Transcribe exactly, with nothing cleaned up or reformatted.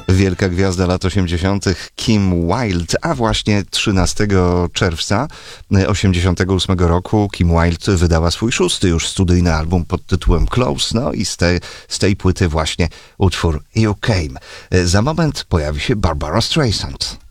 Wielka gwiazda lat osiemdziesiątych Kim Wilde, a właśnie trzynastego czerwca osiemdziesiątego ósmego roku Kim Wilde wydała swój szósty już studyjny album pod tytułem Close, no i z, te, z tej płyty właśnie utwór You Came. Za moment pojawi się Barbara Streisand.